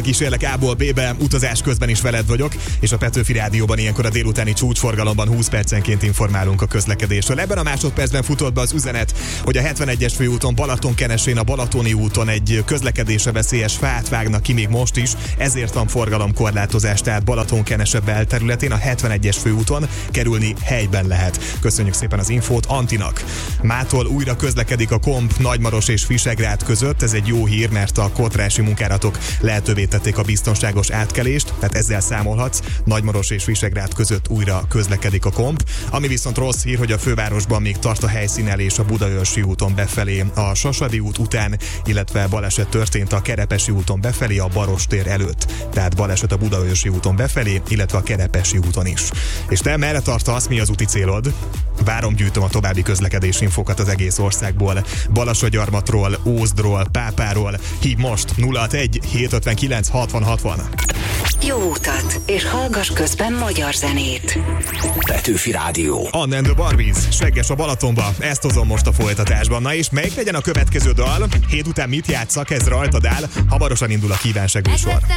kísérlek A-ból B-be, utazás közben is veled vagyok, és a Petőfi Rádióban ilyenkor a délutáni csúcsforgalomban 20 percenként informálunk a közlekedésről. Ebben a másodpercben futott be az üzenet, hogy a 71-es főúton Balatonkenesén a Balatoni úton egy közlekedésre veszélyes fát vágnak ki még most is, ezért van forgalomkorlátozás, tehát Balatonkenese belterületén a 71-es főúton kerülni helyben lehet. Köszönjük szépen az infót Antinak. Mától újra közlekedik a Komp, Nagymaros és Visegrád között, ez egy jó hír, mert a kotrási munkálatok lehetővé tették a biztonságos átkelést, tehát ezzel számolhatsz, Nagymaros és Visegrád között újra közlekedik a Komp. Ami viszont rossz hír, hogy a fővárosban még tart a helyszínelés a Budaörsi úton befelé a Sasadi út után, illetve baleset történt a Kerepesi úton befelé a Barostér előtt. Tehát baleset a Budaörsi úton befelé, illetve a Kerepesi úton is. És te merre tartasz, mi az úti célod? Várom, gyűjtöm a további közlekedési infókat az egész országból. Balassagyarmatról, Ózdról, Pápáról. Hív most 061 759 60 60. Jó utat, és hallgass közben magyar zenét. Petőfi Rádió. Anne and the Barbies, Segges a Balatonba, ezt hozom most a folytatásban. Na és melyik legyen a következő dal? Hét után mit játsszak, ez rajtad áll, hamarosan indul a kívánságműsor.